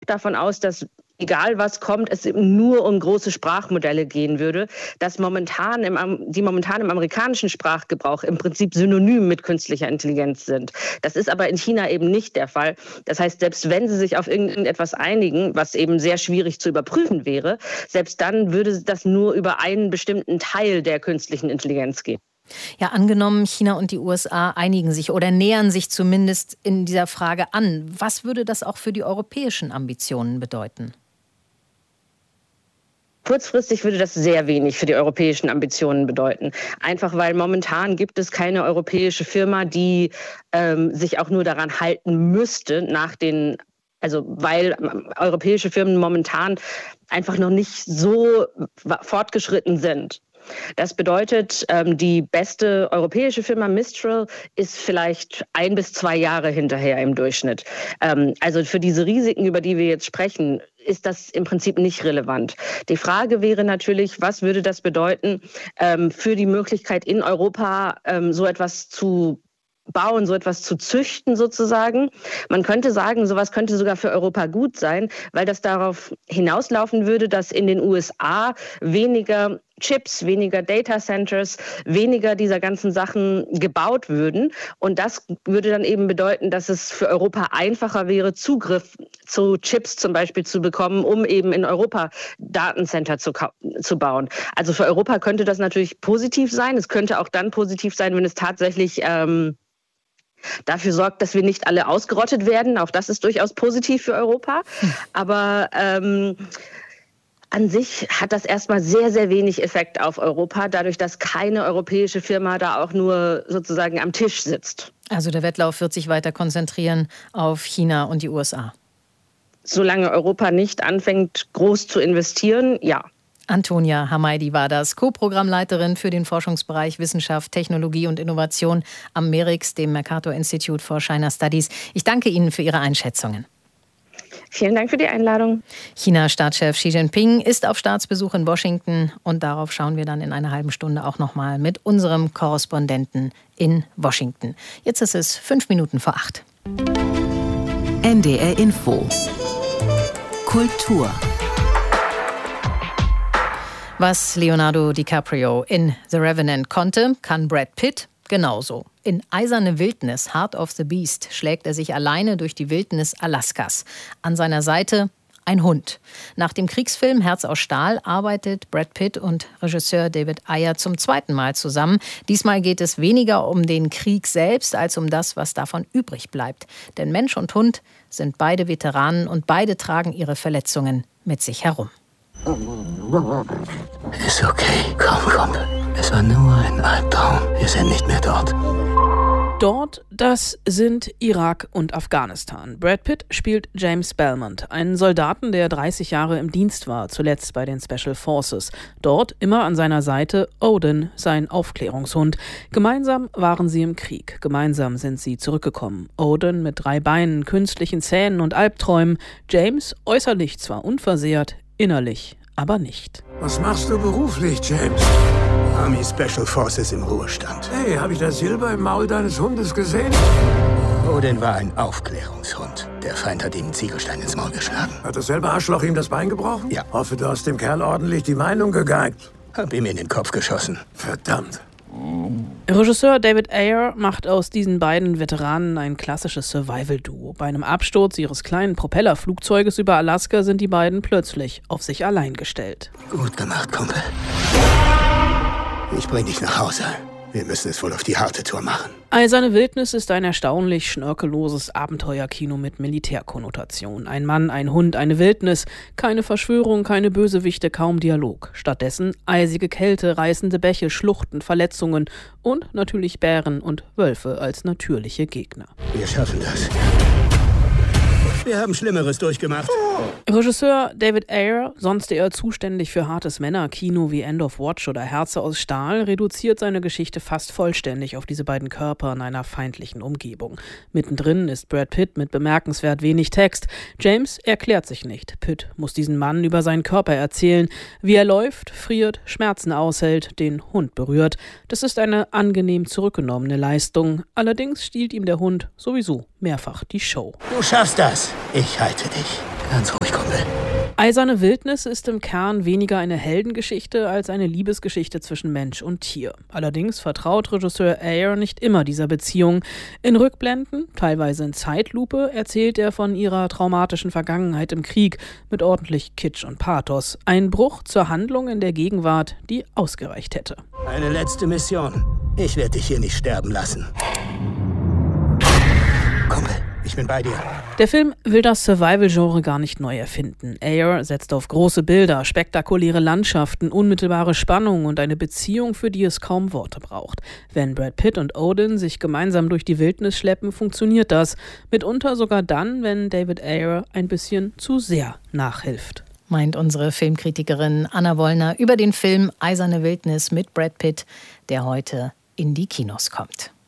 davon aus, dass egal was kommt, es nur um große Sprachmodelle gehen würde, dass die momentan im amerikanischen Sprachgebrauch im Prinzip synonym mit künstlicher Intelligenz sind. Das ist aber in China eben nicht der Fall. Das heißt, selbst wenn sie sich auf irgendetwas einigen, was eben sehr schwierig zu überprüfen wäre, selbst dann würde das nur über einen bestimmten Teil der künstlichen Intelligenz gehen. Ja, angenommen, China und die USA einigen sich oder nähern sich zumindest in dieser Frage an. Was würde das auch für die europäischen Ambitionen bedeuten? Kurzfristig würde das sehr wenig für die europäischen Ambitionen bedeuten. Einfach weil momentan gibt es keine europäische Firma, die sich auch nur daran halten müsste, weil europäische Firmen momentan einfach noch nicht so fortgeschritten sind. Das bedeutet, die beste europäische Firma Mistral ist vielleicht 1 bis 2 Jahre hinterher im Durchschnitt. Also für diese Risiken, über die wir jetzt sprechen, ist das im Prinzip nicht relevant. Die Frage wäre natürlich, was würde das bedeuten für die Möglichkeit in Europa so etwas zu bauen, so etwas zu züchten sozusagen. Man könnte sagen, sowas könnte sogar für Europa gut sein, weil das darauf hinauslaufen würde, dass in den USA weniger Chips, weniger Data Centers, weniger dieser ganzen Sachen gebaut würden. Und das würde dann eben bedeuten, dass es für Europa einfacher wäre, Zugriff zu Chips zum Beispiel zu bekommen, um eben in Europa Datencenter zu bauen. Also für Europa könnte das natürlich positiv sein. Es könnte auch dann positiv sein, wenn es tatsächlich dafür sorgt, dass wir nicht alle ausgerottet werden. Auch das ist durchaus positiv für Europa. Aber an sich hat das erstmal sehr, sehr wenig Effekt auf Europa, dadurch, dass keine europäische Firma da auch nur sozusagen am Tisch sitzt. Also der Wettlauf wird sich weiter konzentrieren auf China und die USA. Solange Europa nicht anfängt, groß zu investieren, ja. Antonia Hamaidi war das, Co-Programmleiterin für den Forschungsbereich Wissenschaft, Technologie und Innovation am MERIX, dem Mercator Institute for China Studies. Ich danke Ihnen für Ihre Einschätzungen. Vielen Dank für die Einladung. China-Staatschef Xi Jinping ist auf Staatsbesuch in Washington und darauf schauen wir dann in einer halben Stunde auch nochmal mit unserem Korrespondenten in Washington. Jetzt ist es 5:05. NDR Info. Kultur. Was Leonardo DiCaprio in The Revenant konnte, kann Brad Pitt genauso. In Eiserne Wildnis, Heart of the Beast, schlägt er sich alleine durch die Wildnis Alaskas. An seiner Seite ein Hund. Nach dem Kriegsfilm Herz aus Stahl arbeitet Brad Pitt und Regisseur David Ayer zum 2. Mal zusammen. Diesmal geht es weniger um den Krieg selbst, als um das, was davon übrig bleibt. Denn Mensch und Hund sind beide Veteranen und beide tragen ihre Verletzungen mit sich herum. Ist okay. Komm. Es war nur ein Albtraum. Wir sind nicht mehr dort. Dort, das sind Irak und Afghanistan. Brad Pitt spielt James Belmont, einen Soldaten, der 30 Jahre im Dienst war, zuletzt bei den Special Forces. Dort immer an seiner Seite Odin, sein Aufklärungshund. Gemeinsam waren sie im Krieg. Gemeinsam sind sie zurückgekommen. Odin mit 3 Beinen, künstlichen Zähnen und Albträumen. James äußerlich zwar unversehrt, innerlich aber nicht. Was machst du beruflich, James? Army Special Forces im Ruhestand. Hey, habe ich das Silber im Maul deines Hundes gesehen? Odin war ein Aufklärungshund. Der Feind hat ihm einen Ziegelstein ins Maul geschlagen. Hat dasselbe Arschloch ihm das Bein gebrochen? Ja. Hoffe, du hast dem Kerl ordentlich die Meinung gegeigt. Hab ihm in den Kopf geschossen. Verdammt. Regisseur David Ayer macht aus diesen beiden Veteranen ein klassisches Survival-Duo. Bei einem Absturz ihres kleinen Propellerflugzeuges über Alaska sind die beiden plötzlich auf sich allein gestellt. Gut gemacht, Kumpel. Ich bring dich nach Hause. Wir müssen es wohl auf die harte Tour machen. Eiserne Wildnis ist ein erstaunlich schnörkelloses Abenteuerkino mit Militärkonnotation. Ein Mann, ein Hund, eine Wildnis. Keine Verschwörung, keine Bösewichte, kaum Dialog. Stattdessen eisige Kälte, reißende Bäche, Schluchten, Verletzungen und natürlich Bären und Wölfe als natürliche Gegner. Wir schaffen das. Wir haben Schlimmeres durchgemacht. Regisseur David Ayer, sonst eher zuständig für hartes Männerkino wie End of Watch oder Herze aus Stahl, reduziert seine Geschichte fast vollständig auf diese beiden Körper in einer feindlichen Umgebung. Mittendrin ist Brad Pitt mit bemerkenswert wenig Text. James erklärt sich nicht. Pitt muss diesen Mann über seinen Körper erzählen, wie er läuft, friert, Schmerzen aushält, den Hund berührt. Das ist eine angenehm zurückgenommene Leistung. Allerdings stiehlt ihm der Hund sowieso mehrfach die Show. Du schaffst das. Ich halte dich. Ganz ruhig, Kumpel. Eiserne Wildnis ist im Kern weniger eine Heldengeschichte als eine Liebesgeschichte zwischen Mensch und Tier. Allerdings vertraut Regisseur Ayer nicht immer dieser Beziehung. In Rückblenden, teilweise in Zeitlupe, erzählt er von ihrer traumatischen Vergangenheit im Krieg mit ordentlich Kitsch und Pathos. Ein Bruch zur Handlung in der Gegenwart, die ausgereicht hätte. Eine letzte Mission. Ich werde dich hier nicht sterben lassen. Kumpel, ich bin bei dir. Der Film will das Survival-Genre gar nicht neu erfinden. Ayer setzt auf große Bilder, spektakuläre Landschaften, unmittelbare Spannung und eine Beziehung, für die es kaum Worte braucht. Wenn Brad Pitt und Odin sich gemeinsam durch die Wildnis schleppen, funktioniert das. Mitunter sogar dann, wenn David Ayer ein bisschen zu sehr nachhilft. Meint unsere Filmkritikerin Anna Wollner über den Film Eiserne Wildnis mit Brad Pitt, der heute in die Kinos kommt.